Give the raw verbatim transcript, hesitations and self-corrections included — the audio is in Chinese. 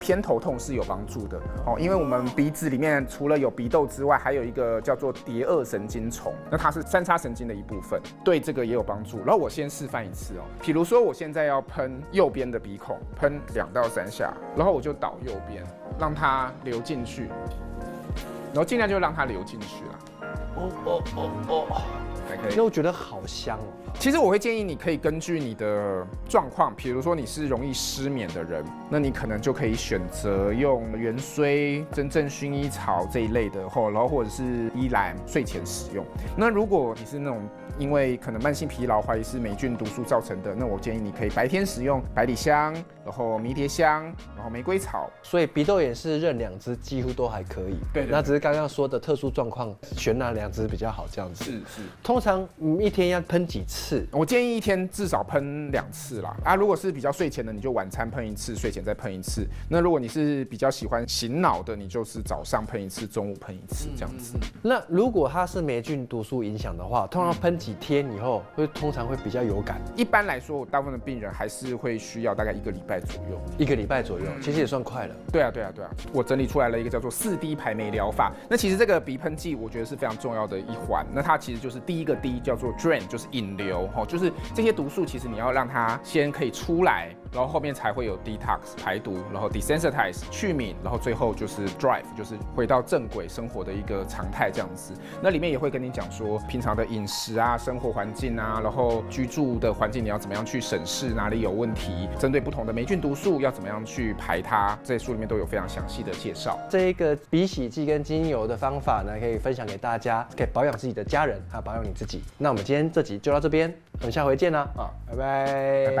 偏头痛是有帮助的哦，因为我们鼻子里面除了有鼻窦之外，还有一个叫做蝶萼神经丛，那它是三叉神经的一部分，对这个也有帮助。然后我先示范一次哦，比如说我现在要喷右边的鼻孔，喷两到三下，然后我就倒右边，让它流进去，然后尽量就让它流进去啦。 哦哦哦哦，因为我觉得好香哦。 其实我会建议你可以根据你的状况，比如说你是容易失眠的人，那你可能就可以选择用元荽、真正薰衣草这一类的，然后或者是依兰睡前使用。那如果你是那种因为可能慢性疲劳，怀疑是霉菌毒素造成的，那我建议你可以白天使用百里香，然后迷迭香，然后玫瑰草。 所以鼻窦炎是认两支几乎都还可以。 对, 对, 对， 那只是刚刚说的特殊状况，选哪两支比较好这样子。 是是。 通常一天要喷几次？ 我建议一天至少喷两次啦。啊，如果是比较睡前的，你就晚餐喷一次，睡前再喷一次。那如果你是比较喜欢醒脑的，你就是早上喷一次，中午喷一次这样子。嗯、 那如果它是霉菌毒素影响的话，通常喷几天以后会通常会比较有感？ 一般来说，我大部分的病人还是会需要大概一个礼拜左右。 一个礼拜左右，其实也算快了。 对啊，对啊，对啊。我整理出来了一个叫做四 D 排霉疗法。那其实这个鼻喷剂，我觉得是非常重要的一环。那它其实就是第一个 D 叫做 drain， 就是引流，哈，就是这些毒素其实你要让它先可以出来，然后后面才会有 detox 排毒，然后 desensitize 去敏，然后最后就是 drive， 就是回到正轨生活的一个常态这样子。那里面也会跟你讲说，平常的饮食啊、生活环境啊，然后居住的环境你要怎么样去审视哪里有问题，针对不同的霉菌毒素要怎么样去排它，这些书里面都有非常详细的介绍。 这一个鼻洗剂跟精油的方法呢，可以分享给大家，可以保养自己的家人，还有保养你自己。那我们今天这集就到这边，我们下回见啦，啊，拜拜。 拜拜。